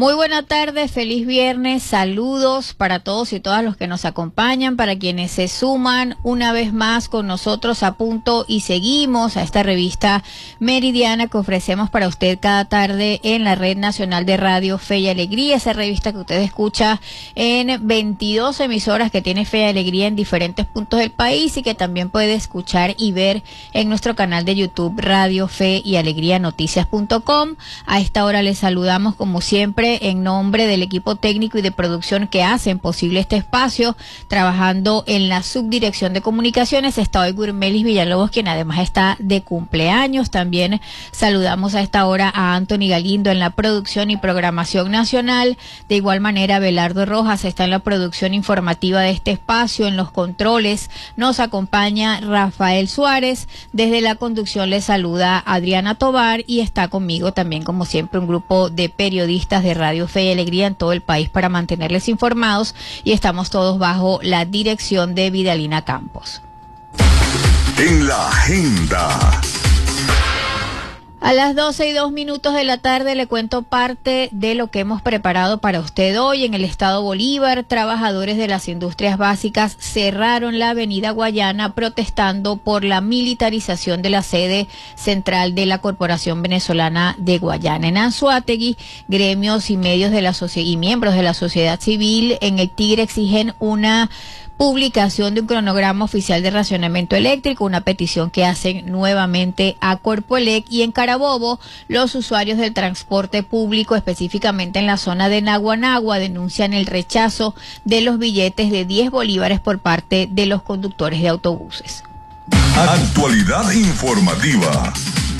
Muy buena tarde, feliz viernes, saludos para todos y todas los que nos acompañan, para quienes se suman una vez más con nosotros a punto y seguimos a esta revista meridiana que ofrecemos para usted cada tarde en la Red Nacional de Radio Fe y Alegría, esa revista que usted escucha en 22 emisoras que tiene Fe y Alegría en diferentes puntos del país y que también puede escuchar y ver en nuestro canal de YouTube Radio Fe y Alegría Noticias.com. A esta hora les saludamos como siempre en nombre del equipo técnico y de producción que hacen posible este espacio. Trabajando en la subdirección de comunicaciones está hoy Gurmelis Villalobos, quien además está de cumpleaños. También saludamos a esta hora a Anthony Galindo en la producción y programación nacional. De igual manera, Belardo Rojas está en la producción informativa de este espacio. En los controles nos acompaña Rafael Suárez. Desde la conducción les saluda Adriana Tobar y está conmigo también, como siempre, un grupo de periodistas de Radio Fe y Alegría en todo el país para mantenerles informados, y estamos todos bajo la dirección de Vidalina Campos. En la agenda. A las 12:02 de la tarde le cuento parte de lo que hemos preparado para usted hoy. En el estado Bolívar, trabajadores de las industrias básicas cerraron la avenida Guayana protestando por la militarización de la sede central de la Corporación Venezolana de Guayana. En Anzoátegui, gremios y medios de la y miembros de la sociedad civil en el Tigre exigen una publicación de un cronograma oficial de racionamiento eléctrico, una petición que hacen nuevamente a Corpoelec. Y en Carabobo, los usuarios del transporte público, específicamente en la zona de Naguanagua, denuncian el rechazo de los billetes de 10 bolívares por parte de los conductores de autobuses. Actualidad informativa.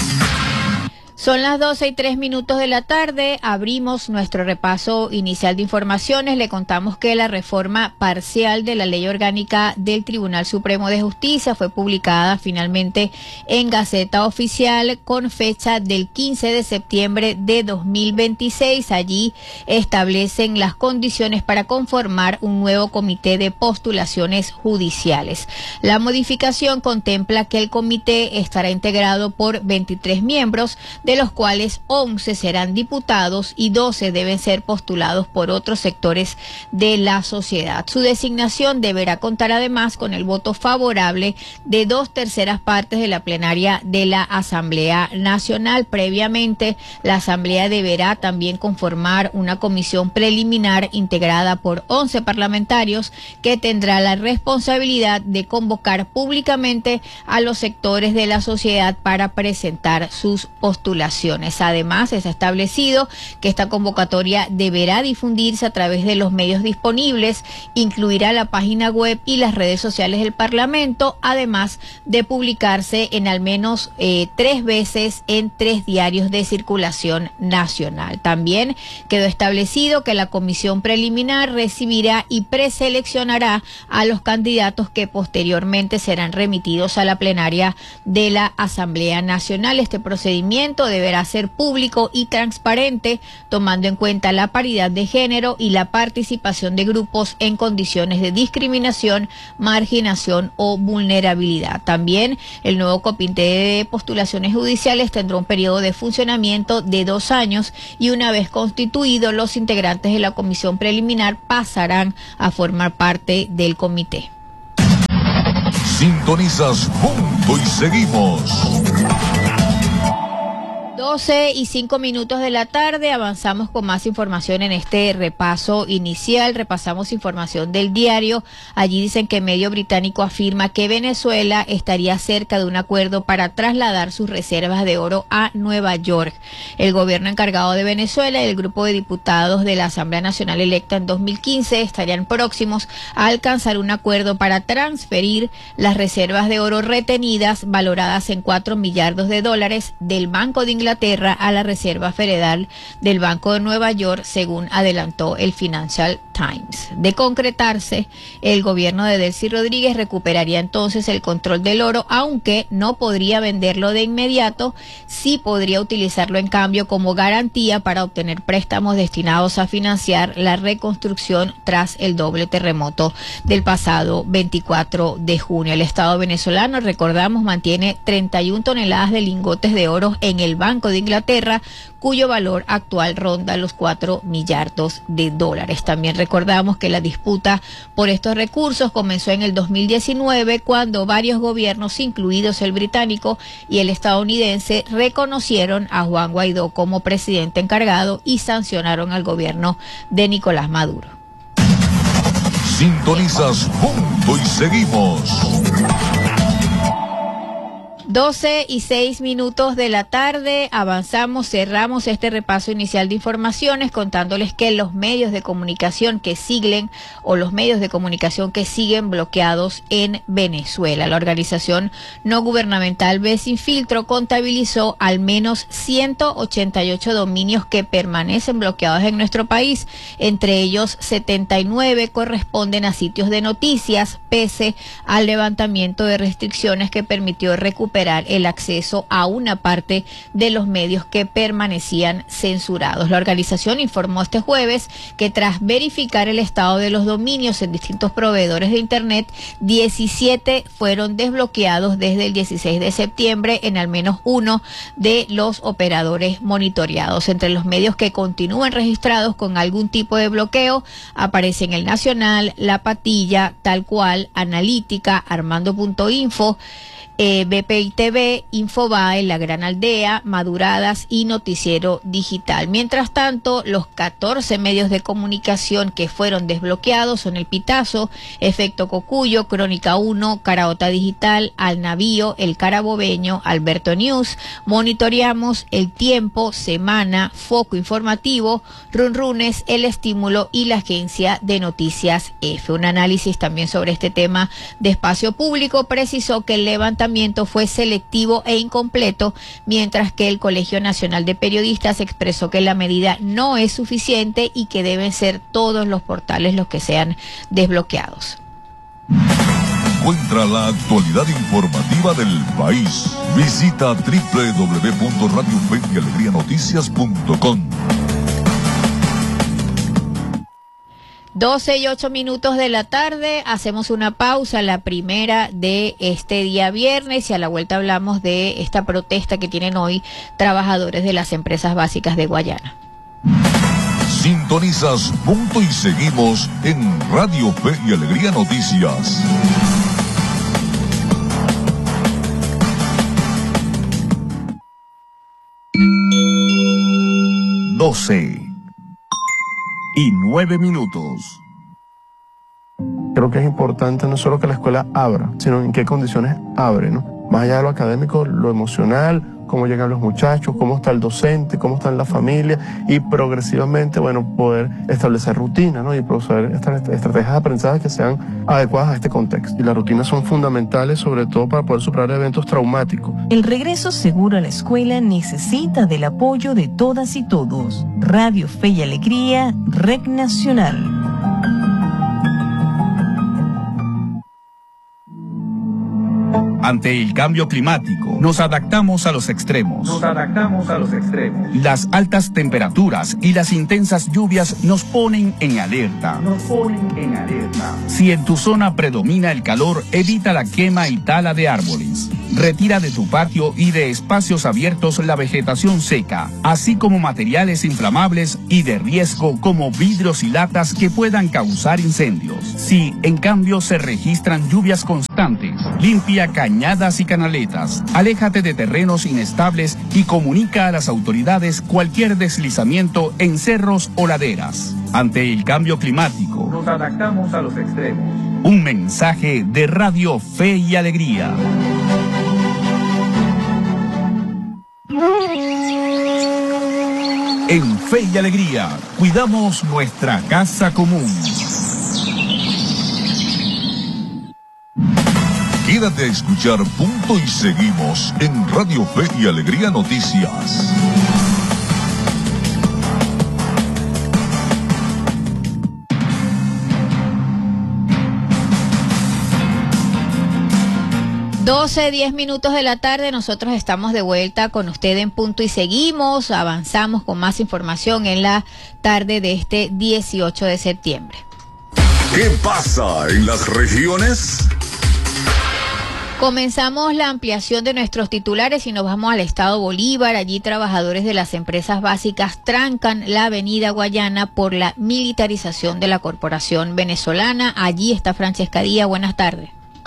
Son las 12:03 de la tarde, abrimos nuestro repaso inicial de informaciones. Le contamos que la reforma parcial de la Ley Orgánica del Tribunal Supremo de Justicia fue publicada finalmente en Gaceta Oficial con fecha del 15 de septiembre de 2026. Allí establecen las condiciones para conformar un nuevo comité de postulaciones judiciales. La modificación contempla que el comité estará integrado por 23 miembros, de los cuales 11 serán diputados y 12 deben ser postulados por otros sectores de la sociedad. Su designación deberá contar además con el voto favorable de 2/3 partes de la plenaria de la Asamblea Nacional. Previamente, la Asamblea deberá también conformar una comisión preliminar integrada por 11 parlamentarios que tendrá la responsabilidad de convocar públicamente a los sectores de la sociedad para presentar sus postulaciones. Además, es establecido que esta convocatoria deberá difundirse a través de los medios disponibles, incluirá la página web y las redes sociales del Parlamento, además de publicarse en al menos 3 veces en 3 diarios de circulación nacional. También quedó establecido que la comisión preliminar recibirá y preseleccionará a los candidatos que posteriormente serán remitidos a la plenaria de la Asamblea Nacional. Este procedimiento deberá ser público y transparente, tomando en cuenta la paridad de género y la participación de grupos en condiciones de discriminación, marginación o vulnerabilidad. También el nuevo comité de postulaciones judiciales tendrá un periodo de funcionamiento de 2 años y una vez constituidos, los integrantes de la comisión preliminar pasarán a formar parte del comité. Sintonizas Punto y Seguimos. 12:05 de la tarde, avanzamos con más información en este repaso inicial. Repasamos información del diario. Allí dicen que medio británico afirma que Venezuela estaría cerca de un acuerdo para trasladar sus reservas de oro a Nueva York. El gobierno encargado de Venezuela y el grupo de diputados de la Asamblea Nacional electa en 2015 estarían próximos a alcanzar un acuerdo para transferir las reservas de oro retenidas, valoradas en $4 millardos del Banco de Inglaterra a la Reserva Federal del Banco de Nueva York, según adelantó el Financial Times. De concretarse, el gobierno de Delcy Rodríguez recuperaría entonces el control del oro, aunque no podría venderlo de inmediato. Sí podría utilizarlo en cambio como garantía para obtener préstamos destinados a financiar la reconstrucción tras el doble terremoto del pasado 24 de junio. El Estado venezolano, recordamos, mantiene 31 toneladas de lingotes de oro en el Banco de Inglaterra, cuyo valor actual ronda los 4 millardos de dólares. También recordamos que la disputa por estos recursos comenzó en el 2019, cuando varios gobiernos, incluidos el británico y el estadounidense, reconocieron a Juan Guaidó como presidente encargado y sancionaron al gobierno de Nicolás Maduro. Sintonizas Punto y Seguimos. 12:06 de la tarde, avanzamos, cerramos este repaso inicial de informaciones contándoles que los medios de comunicación que siguen bloqueados en Venezuela. La organización no gubernamental Ve Sin Filtro contabilizó al menos 188 dominios que permanecen bloqueados en nuestro país. Entre ellos, 79 corresponden a sitios de noticias, pese al levantamiento de restricciones que permitió recuperar el acceso a una parte de los medios que permanecían censurados. La organización informó este jueves que tras verificar el estado de los dominios en distintos proveedores de Internet, 17 fueron desbloqueados desde el 16 de septiembre en al menos uno de los operadores monitoreados. Entre los medios que continúan registrados con algún tipo de bloqueo aparecen El Nacional, La Patilla, Tal Cual, Analítica, Armando.info, BPI TV, Infobae, La Gran Aldea, Maduradas y Noticiero Digital. Mientras tanto, los 14 medios de comunicación que fueron desbloqueados son El Pitazo, Efecto Cocuyo, Crónica 1, Caraota Digital, Al Navío, El Carabobeño, Alberto News, Monitoreamos, El Tiempo, Semana, Foco Informativo, Runrunes, El Estímulo y la Agencia de Noticias F. Un análisis también sobre este tema de espacio público precisó que el levantamiento fue selectivo e incompleto, mientras que el Colegio Nacional de Periodistas expresó que la medida no es suficiente y que deben ser todos los portales los que sean desbloqueados. Encuentra la actualidad informativa del país. Visita www.radiofeyalegrianoticias.com. 12:08 de la tarde, hacemos una pausa, la primera de este día viernes, y a la vuelta hablamos de esta protesta que tienen hoy trabajadores de las empresas básicas de Guayana. Sintonizas Punto y Seguimos en Radio Fe y Alegría Noticias. Doce y 9 minutos. Creo que es importante no solo que la escuela abra, sino en qué condiciones abre, ¿no? Más allá de lo académico, lo emocional, cómo llegan los muchachos, cómo está el docente, cómo está la familia, y progresivamente, bueno, poder establecer rutinas, ¿no? Y proceder estrategias de aprendizaje que sean adecuadas a este contexto. Y las rutinas son fundamentales, sobre todo para poder superar eventos traumáticos. El regreso seguro a la escuela necesita del apoyo de todas y todos. Radio Fe y Alegría, Red Nacional. Ante el cambio climático, nos adaptamos a los extremos. Las altas temperaturas y las intensas lluvias nos ponen en alerta. Si en tu zona predomina el calor, evita la quema y tala de árboles. Retira de tu patio y de espacios abiertos la vegetación seca, así como materiales inflamables y de riesgo como vidrios y latas que puedan causar incendios. Si, en cambio, se registran lluvias constantes, limpia cañadas y canaletas, aléjate de terrenos inestables y comunica a las autoridades cualquier deslizamiento en cerros o laderas. Ante el cambio climático, nos adaptamos a los extremos. Un mensaje de Radio Fe y Alegría. En Fe y Alegría, cuidamos nuestra casa común. Quédate a escuchar Punto y Seguimos en Radio Fe y Alegría Noticias. Doce, 10 minutos de la tarde, nosotros estamos de vuelta con usted en Punto y Seguimos, avanzamos con más información en la tarde de este 18 de septiembre. ¿Qué pasa en las regiones? Comenzamos la ampliación de nuestros titulares y nos vamos al estado Bolívar. Allí trabajadores de las empresas básicas trancan la avenida Guayana por la militarización de la corporación venezolana. Allí está Francesca Díaz. Buenas tardes.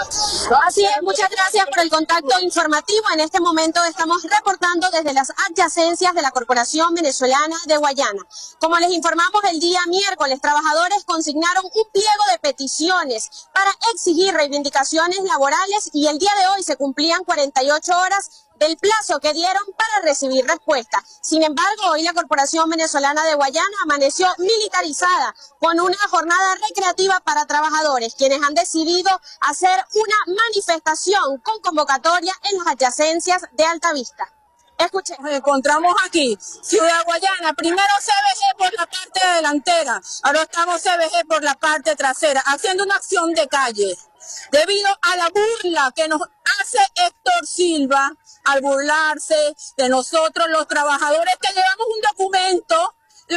Así es, muchas gracias por el contacto informativo. En este momento estamos reportando desde las adyacencias de la Corporación Venezolana de Guayana. Como les informamos el día miércoles, trabajadores consignaron un pliego de peticiones para exigir reivindicaciones laborales y el día de hoy se cumplían 48 horas del plazo que dieron para recibir respuesta. Sin embargo, hoy la Corporación Venezolana de Guayana amaneció militarizada con una jornada recreativa para trabajadores, quienes han decidido hacer una manifestación con convocatoria en las adyacencias de Altavista. Escuchen. Nos encontramos aquí, Ciudad Guayana, primero CBG por la parte delantera, ahora estamos CBG por la parte trasera, haciendo una acción de calle, debido a la burla que nos hace Héctor Silva, al burlarse de nosotros los trabajadores que llevamos un documento.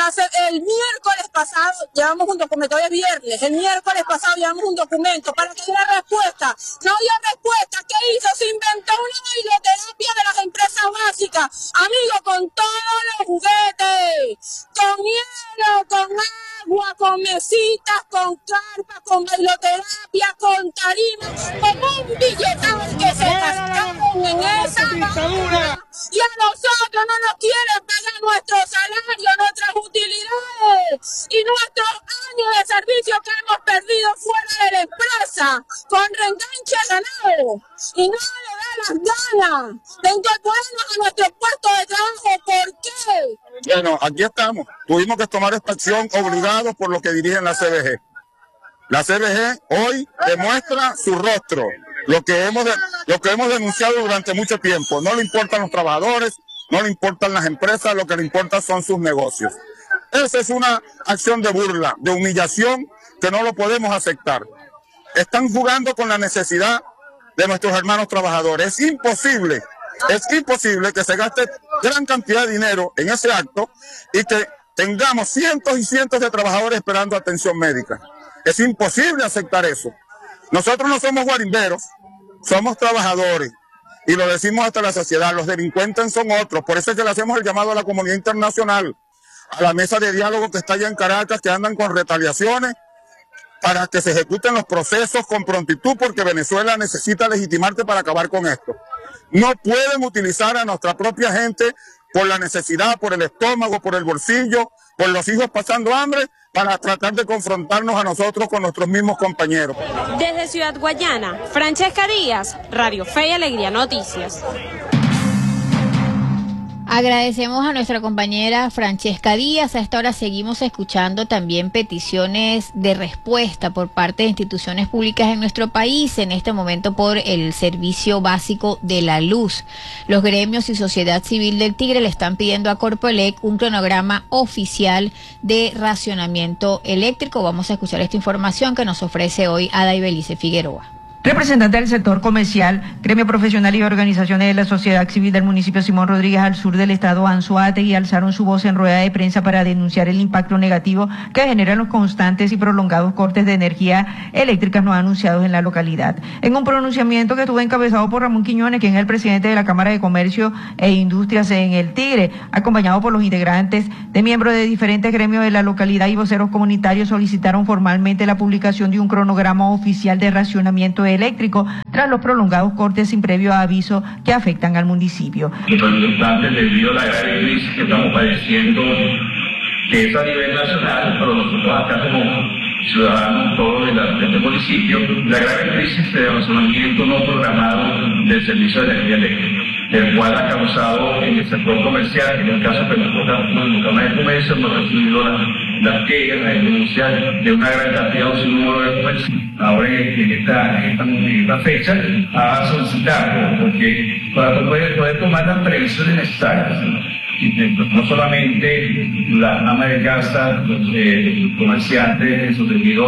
El miércoles pasado llevamos un documento, hoy es viernes, el miércoles pasado llevamos un documento para que diera respuesta. No dio respuesta. ¿Qué hizo? Se inventó una bailoterapia de las empresas básicas. Amigo, con todos los juguetes, con hielo, con agua, con mesitas, con carpas, con bailoterapia, con tarimas, con un billetón que se gastaron en esa dictadura. Y a nosotros no nos quieren pagar nuestro salario, nuestras utilidades y nuestros años de servicio que hemos perdido fuera de la empresa con reenganche ganado, y no le da las ganas de incorporarnos a nuestro puesto de trabajo. ¿Por qué? Bueno, aquí estamos. Tuvimos que tomar esta acción obligados por lo que dirigen la CBG. La CBG hoy demuestra su rostro, lo que hemos denunciado durante mucho tiempo. No le importan los trabajadores, no le importan las empresas, lo que le importa son sus negocios. Esa es una acción de burla, de humillación, que no lo podemos aceptar. Están jugando con la necesidad de nuestros hermanos trabajadores. Es imposible que se gaste gran cantidad de dinero en ese acto y que tengamos cientos y cientos de trabajadores esperando atención médica. Es imposible aceptar eso. Nosotros no somos guarimberos, somos trabajadores. Y lo decimos hasta la saciedad, los delincuentes son otros. Por eso es que le hacemos el llamado a la comunidad internacional, a la mesa de diálogo que está allá en Caracas, que andan con retaliaciones, para que se ejecuten los procesos con prontitud, porque Venezuela necesita legitimarte para acabar con esto. No pueden utilizar a nuestra propia gente por la necesidad, por el estómago, por el bolsillo, por los hijos pasando hambre, para tratar de confrontarnos a nosotros con nuestros mismos compañeros. Desde Ciudad Guayana, Francesca Díaz, Radio Fe y Alegría Noticias. Agradecemos a nuestra compañera Francesca Díaz. A esta hora seguimos escuchando también peticiones de respuesta por parte de instituciones públicas en nuestro país, en este momento por el servicio básico de la luz. Los gremios y sociedad civil del Tigre le están pidiendo a Corpoelec un cronograma oficial de racionamiento eléctrico. Vamos a escuchar esta información que nos ofrece hoy Ada Ibelice Figueroa. Representantes del sector comercial, gremio profesional y organizaciones de la sociedad civil del municipio Simón Rodríguez al sur del estado Anzoátegui alzaron su voz en rueda de prensa para denunciar el impacto negativo que generan los constantes y prolongados cortes de energía eléctrica no anunciados en la localidad. En un pronunciamiento que estuvo encabezado por Ramón Quiñones, quien es el presidente de la Cámara de Comercio e Industrias en el Tigre, acompañado por los integrantes de miembros de diferentes gremios de la localidad y voceros comunitarios, solicitaron formalmente la publicación de un cronograma oficial de racionamiento eléctrico tras los prolongados cortes sin previo aviso que afectan al municipio. Importante debido a la grave crisis que estamos padeciendo, que es a nivel nacional, pero nosotros acá como ciudadanos todos de este municipio, la grave crisis de razonamiento no programado del servicio de energía eléctrica, el cual ha causado en el sector comercial, en el caso de la Cámara de Comercio, hemos recibido las quejas, las denuncias de una gran cantidad, un sinnúmero de comercios. Ahora en esta fecha a solicitar, porque para poder tomar las previsiones necesarias, no solamente la ama de casa, los comerciantes, sus servicios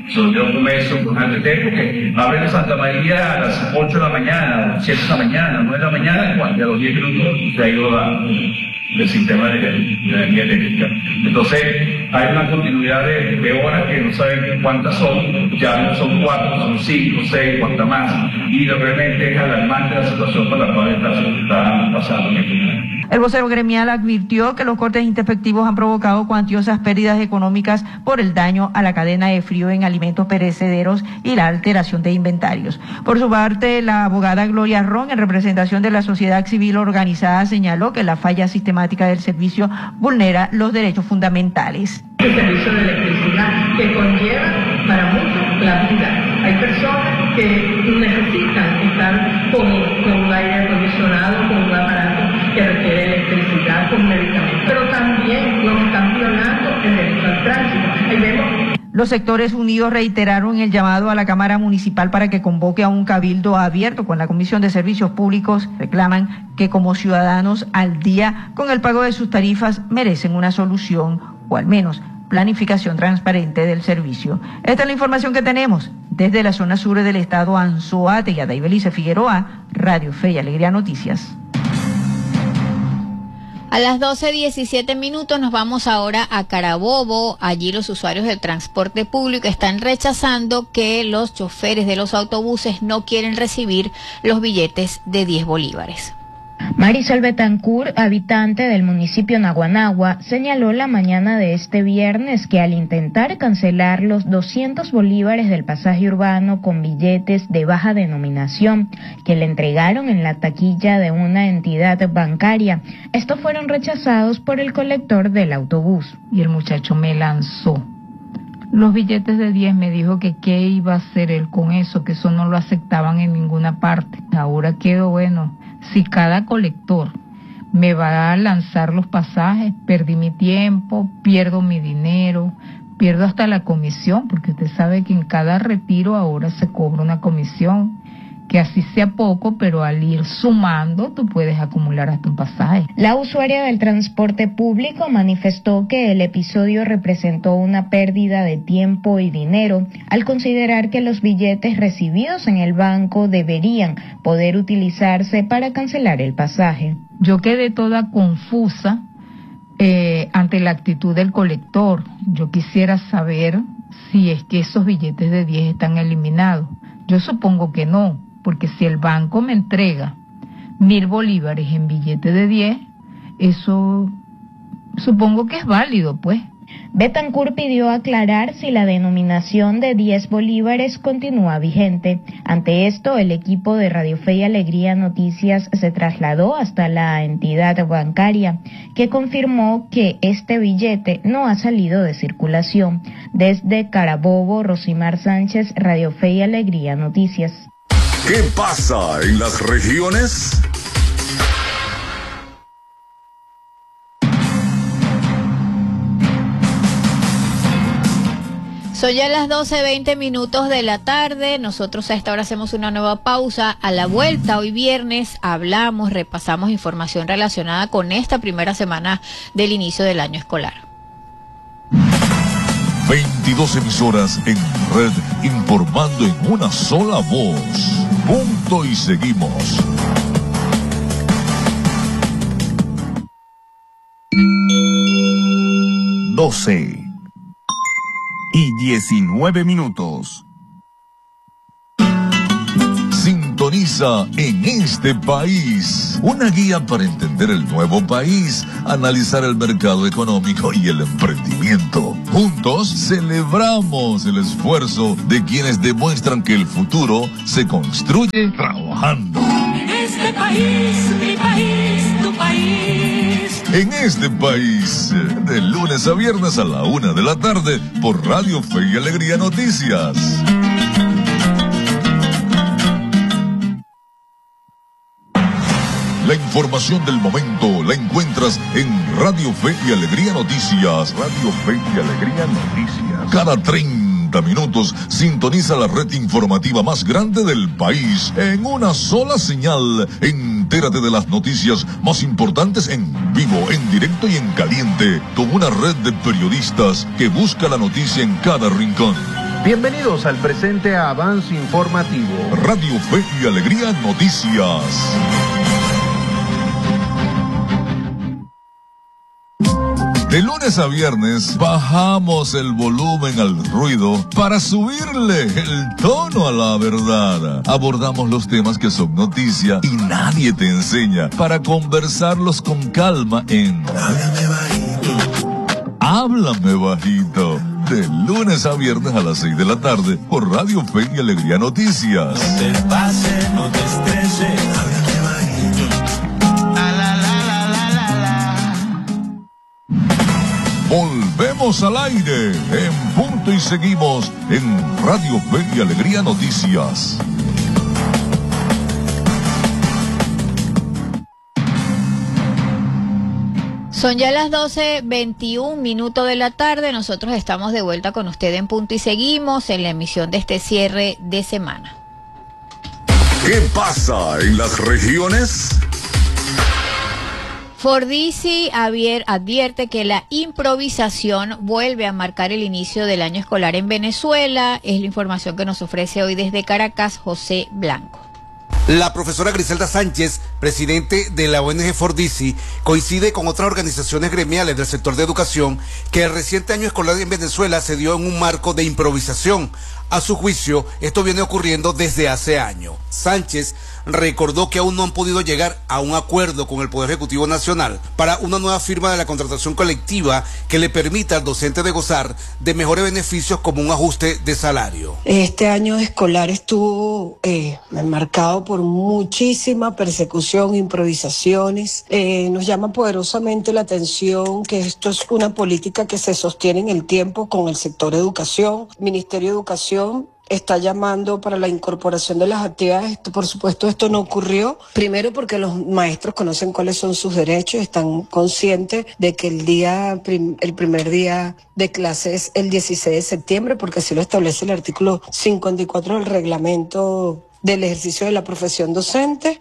Solo tengo que comer eso con antes, porque abren en Santa María a las 8 de la mañana, a las 7 de la mañana, 9 de la mañana, cuando a los 10 minutos se ha ido el sistema de energía eléctrica. Entonces, hay una continuidad de horas que no saben cuántas son, ya no son 4, son 5, 6, cuántas más, y realmente es alarmante la situación por la cual está pasando en este momento. El vocero gremial advirtió que los cortes intempestivos han provocado cuantiosas pérdidas económicas por el daño a la cadena de frío en alimentos perecederos y la alteración de inventarios. Por su parte, la abogada Gloria Ron, en representación de la sociedad civil organizada, señaló que la falla sistemática del servicio vulnera los derechos fundamentales. El servicio de electricidad que conlleva para muchos la vida. Hay personas que necesitan estar con un aire acondicionado, con un aparato que requiere electricidad, con medicamentos, pero también nos están violando el derecho al tránsito. Ahí vemos. Los sectores unidos reiteraron el llamado a la Cámara Municipal para que convoque a un cabildo abierto con la Comisión de Servicios Públicos. Reclaman que como ciudadanos al día con el pago de sus tarifas merecen una solución o al menos planificación transparente del servicio. Esta es la información que tenemos desde la zona sur del estado Anzoátegui. Daibelice Figueroa, Radio Fe y Alegría Noticias. A las 12:17 nos vamos ahora a Carabobo. Allí los usuarios del transporte público están rechazando que los choferes de los autobuses no quieren recibir los billetes de 10 bolívares. Marisol Betancourt, habitante del municipio Naguanagua, señaló la mañana de este viernes que al intentar cancelar los 200 bolívares del pasaje urbano con billetes de baja denominación que le entregaron en la taquilla de una entidad bancaria, estos fueron rechazados por el colector del autobús. Y el muchacho me lanzó los billetes de 10, me dijo que qué iba a hacer él con eso, que eso no lo aceptaban en ninguna parte. Ahora quedó bueno. Si cada colector me va a lanzar los pasajes, perdí mi tiempo, pierdo mi dinero, pierdo hasta la comisión, porque usted sabe que en cada retiro ahora se cobra una comisión, que así sea poco, pero al ir sumando tú puedes acumular hasta un pasaje. La usuaria del transporte público manifestó que el episodio representó una pérdida de tiempo y dinero, al considerar que los billetes recibidos en el banco deberían poder utilizarse para cancelar el pasaje. Yo quedé toda confusa ante la actitud del colector. Yo quisiera saber si es que esos billetes de 10 están eliminados. Yo supongo que no, porque si el banco me entrega 1.000 bolívares en billete de 10, eso supongo que es válido, pues. Betancourt pidió aclarar si la denominación de 10 bolívares continúa vigente. Ante esto, el equipo de Radio Fe y Alegría Noticias se trasladó hasta la entidad bancaria, que confirmó que este billete no ha salido de circulación. Desde Carabobo, Rosimar Sánchez, Radio Fe y Alegría Noticias. ¿Qué pasa en las regiones? Son ya las 12:20 de la tarde. Nosotros a esta hora hacemos una nueva pausa. A la vuelta, hoy viernes, repasamos información relacionada con esta primera semana del inicio del año escolar. 22 emisoras en red informando en una sola voz. Punto y seguimos. Doce y 19 minutos. Sintoniza En este País, una guía para entender el nuevo país, analizar el mercado económico y el emprendimiento. Juntos celebramos el esfuerzo de quienes demuestran que el futuro se construye trabajando. En este país, mi país, tu país. En este país, de lunes a viernes a la 1 de la tarde, por Radio Fe y Alegría Noticias. La información del momento la encuentras en Radio Fe y Alegría Noticias. Radio Fe y Alegría Noticias. Cada 30 minutos sintoniza la red informativa más grande del país en una sola señal. Entérate de las noticias más importantes en vivo, en directo y en caliente, con una red de periodistas que busca la noticia en cada rincón. Bienvenidos al presente avance informativo. Radio Fe y Alegría Noticias. De lunes a viernes bajamos el volumen al ruido para subirle el tono a la verdad. Abordamos los temas que son noticia y nadie te enseña para conversarlos con calma en Háblame Bajito. Háblame Bajito. De lunes a viernes a las 6 de la tarde por Radio Fe y Alegría Noticias. No te pases, no te estreses. Háblame bajito. Volvemos al aire en punto y seguimos en Radio Fe y Alegría Noticias. Son ya las 12:21 de la tarde. Nosotros estamos de vuelta con usted en punto y seguimos en la emisión de este cierre de semana. ¿Qué pasa en las regiones? Fordyce advierte que la improvisación vuelve a marcar el inicio del año escolar en Venezuela. Es la información que nos ofrece hoy desde Caracas José Blanco. La profesora Griselda Sánchez, presidente de la ONG Fordyce, coincide con otras organizaciones gremiales del sector de educación que el reciente año escolar en Venezuela se dio en un marco de improvisación. A su juicio, esto viene ocurriendo desde hace años. Sánchez recordó que aún no han podido llegar a un acuerdo con el Poder Ejecutivo Nacional para una nueva firma de la contratación colectiva que le permita al docente de gozar de mejores beneficios como un ajuste de salario. Este año escolar estuvo marcado por muchísima persecución, improvisaciones. Nos llama poderosamente la atención que esto es una política que se sostiene en el tiempo con el sector de educación. Ministerio de Educación está llamando para la incorporación de las actividades. Por supuesto, esto no ocurrió. Primero porque los maestros conocen cuáles son sus derechos, están conscientes de que el primer día de clase es el 16 de septiembre, porque así lo establece el artículo 54 del reglamento del ejercicio de la profesión docente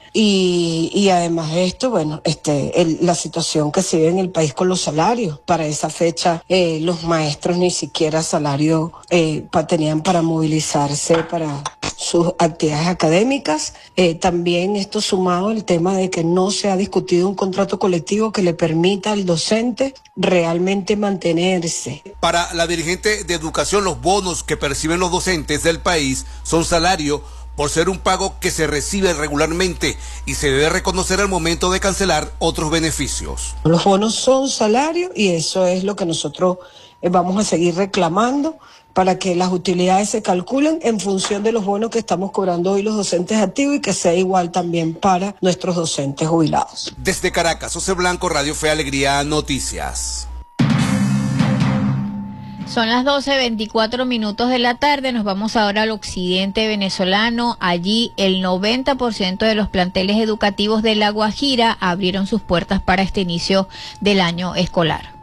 y además de esto, bueno, la situación que se vive en el país con los salarios. Para esa fecha los maestros ni siquiera salario tenían para movilizarse para sus actividades académicas. También esto sumado al tema de que no se ha discutido un contrato colectivo que le permita al docente realmente mantenerse. Para la dirigente de educación, los bonos que perciben los docentes del país son salario por ser un pago que se recibe regularmente y se debe reconocer al momento de cancelar otros beneficios. Los bonos son salario y eso es lo que nosotros vamos a seguir reclamando para que las utilidades se calculen en función de los bonos que estamos cobrando hoy los docentes activos y que sea igual también para nuestros docentes jubilados. Desde Caracas, José Blanco, Radio Fe Alegría Noticias. Son las 12:24 de la tarde. Nos vamos ahora al occidente venezolano. Allí el 90% de los planteles educativos de La Guajira abrieron sus puertas para este inicio del año escolar.